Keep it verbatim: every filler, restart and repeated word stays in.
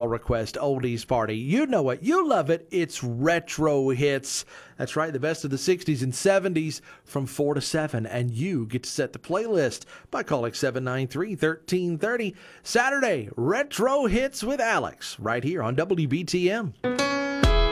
request oldies party. You know it. You love it. It's Retro Hits. That's right, the best of the sixties and seventies from four to seven. And you get to set the playlist by calling seven nine three, one three three zero. Saturday, Retro Hits with Alex, right here on W B T M.